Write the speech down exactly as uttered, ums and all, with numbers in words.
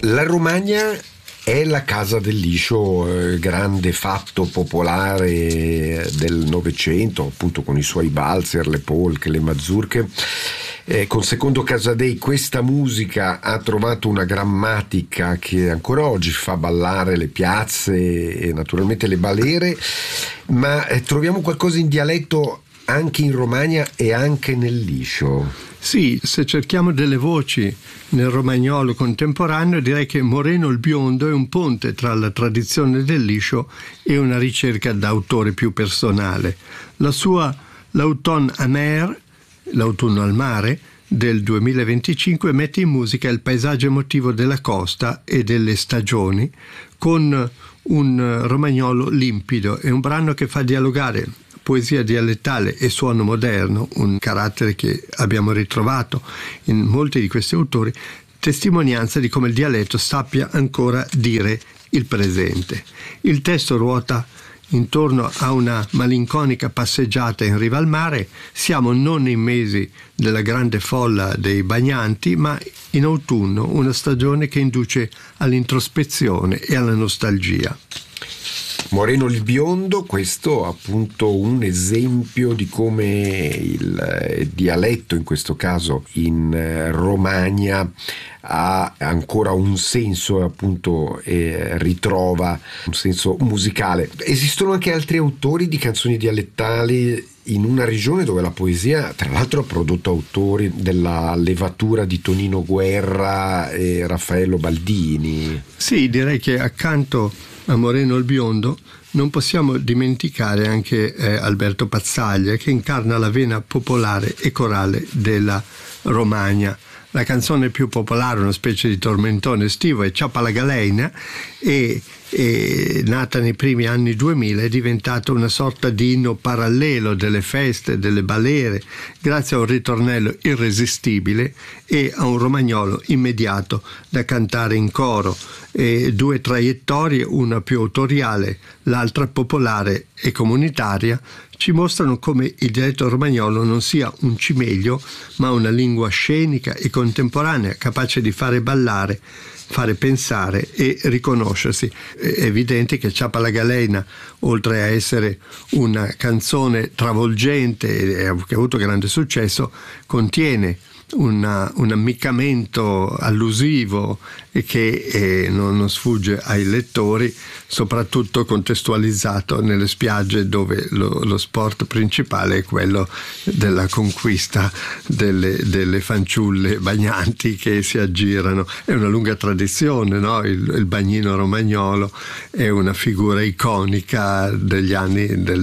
La Romagna è la casa del liscio, eh, grande fatto popolare del Novecento, appunto con i suoi valzer, le polche, le mazurche. Eh, con Secondo Casadei questa musica ha trovato una grammatica che ancora oggi fa ballare le piazze e naturalmente le balere, ma eh, troviamo qualcosa in dialetto anche in Romagna e anche nel liscio. Sì, se cerchiamo delle voci nel romagnolo contemporaneo, direi che Moreno il Biondo è un ponte tra la tradizione del liscio e una ricerca d'autore più personale. La sua L'Automne à mer, l'autunno al mare, del duemilaventicinque mette in musica il paesaggio emotivo della costa e delle stagioni con un romagnolo limpido. È un brano che fa dialogare poesia dialettale e suono moderno, un carattere che abbiamo ritrovato in molti di questi autori, testimonianza di come il dialetto sappia ancora dire il presente. Il testo ruota intorno a una malinconica passeggiata in riva al mare. Siamo non nei mesi della grande folla dei bagnanti, ma in autunno, una stagione che induce all'introspezione e alla nostalgia. Moreno il Biondo, questo appunto un esempio di come il dialetto, in questo caso in Romagna, ha ancora un senso, appunto eh, ritrova un senso musicale. Esistono anche altri autori di canzoni dialettali in una regione dove la poesia, tra l'altro, ha prodotto autori della levatura di Tonino Guerra e Raffaello Baldini. Sì, direi che accanto a Moreno il Biondo non possiamo dimenticare anche eh, Alberto Pazzaglia, che incarna la vena popolare e corale della Romagna. La canzone più popolare, una specie di tormentone estivo, è Ciapa la Galeina, e, e nata nei primi anni duemila è diventata una sorta di inno parallelo delle feste, delle balere, grazie a un ritornello irresistibile e a un romagnolo immediato da cantare in coro. E due traiettorie, una più autoriale, l'altra popolare e comunitaria, ci mostrano come il dialetto romagnolo non sia un cimeglio, ma una lingua scenica e contemporanea, capace di fare ballare, fare pensare e riconoscersi. È evidente che Ciapa la Galeina, oltre a essere una canzone travolgente e che ha avuto grande successo, contiene Una, un ammiccamento allusivo e che eh, non, non sfugge ai lettori, soprattutto contestualizzato nelle spiagge dove lo, lo sport principale è quello della conquista delle, delle fanciulle bagnanti che si aggirano. È una lunga tradizione, no? il, il bagnino romagnolo è una figura iconica degli anni del